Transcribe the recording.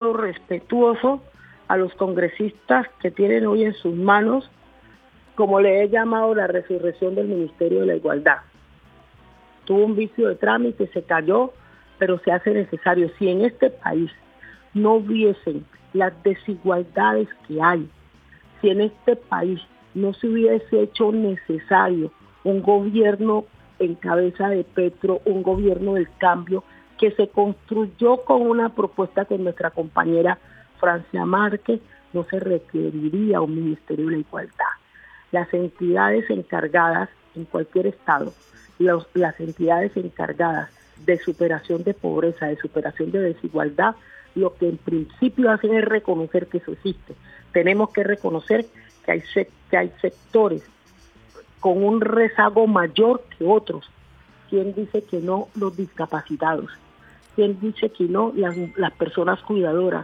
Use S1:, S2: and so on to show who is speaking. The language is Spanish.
S1: llamado respetuoso a los congresistas que tienen hoy en sus manos, como le he llamado, la resurrección del Ministerio de la Igualdad. Tuvo un vicio de trámite, se cayó, pero se hace necesario. Si en este país no hubiesen las desigualdades que hay, si en este país no se hubiese hecho necesario un gobierno en cabeza de Petro, un gobierno del cambio, que se construyó con una propuesta con nuestra compañera Francia Márquez, no se requeriría un Ministerio de la Igualdad. Las entidades encargadas en cualquier estado, las entidades encargadas de superación de pobreza, de superación de desigualdad, lo que en principio hacen es reconocer que eso existe. Tenemos que reconocer que hay sectores con un rezago mayor que otros. ¿Quién dice que no los discapacitados? ¿Quién dice que no las personas cuidadoras?